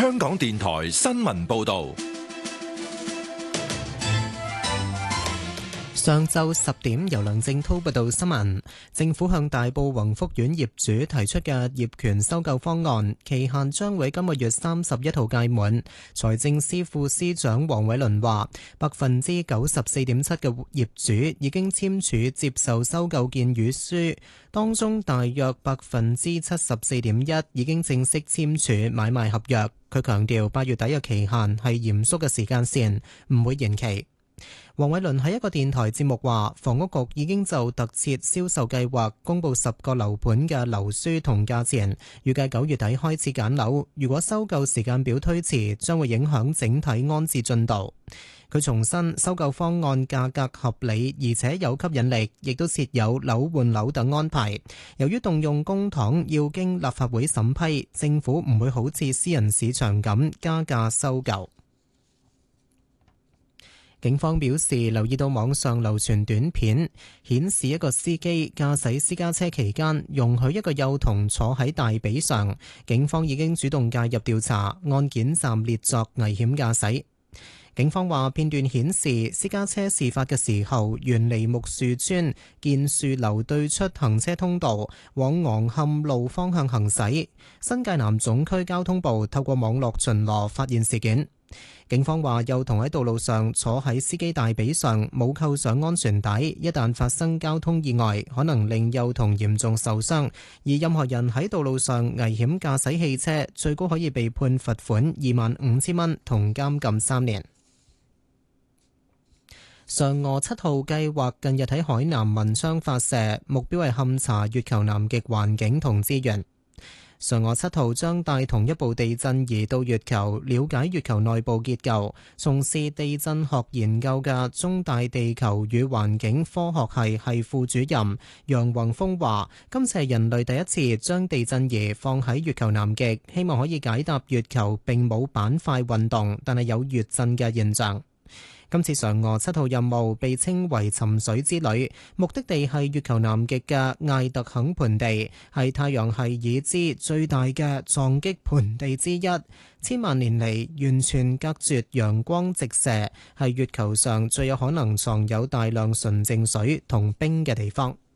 香港電台新聞報道。 上晝10點，由梁正滔報道新聞。政府向大埔宏福苑業主提出嘅業權收購方案，期限將會今個月31號屆滿。財政司副司長黃偉綸話，94.7%嘅業主已經簽署接受收購建議書，當中大約74.1%已經正式簽署買賣合約。佢強調8月底嘅期限係嚴肅嘅時間線，唔會延期。黃偉綸喺一個電台節目話，房屋局已經就特設銷售計劃公布10個樓盤嘅樓書同價錢，預計9月底開始揀樓。如果收購時間表推遲，將會影響整體安置進度。佢重申收購方案價格合理，而且有吸引力，亦都設有樓換樓等安排。由於動用公帑要經立法會審批，政府唔會好似私人市場咁加價收購。警方表示，留意到網上流傳短片，顯示一個司機駕駛私家車期間容許一個幼童坐喺大髀上。警方已經主動介入調查，案件暫列作危險駕駛。警方話，片段顯示私家車事發嘅時候沿梨木樹村建樹樓對出行車通道往昂坎路方向行駛。新界南總區交通部透過網絡巡邏發現事件。警方話，幼童喺道路上坐喺司機大髀上，冇扣上安全帶，一旦發生交通意外，可能令幼童嚴重受傷。而任何人喺道路上危險駕駛汽車，最高可以被判罰款25,000蚊同監禁3年。嫦娥7號計劃近日喺海南文昌發射，目標係勘察月球南極環境同資源。嫦娥7號將帶同一部地震儀到月球，了解月球內部結構。從事地震學研究嘅中大地球與環境科學系副主任楊宏峰話，今次係人類第一次將地震儀放喺月球南極，希望可以解答月球並冇板塊運動，但係有月震嘅現象。今次嫦娥7號任務被稱為尋水之旅，目的地係月球南極嘅艾特肯盆地，係太陽系已知最大嘅撞擊盆地之一，千萬年嚟完全隔絕陽光直射，係月球上最有可能藏有大量純淨水同冰嘅地方。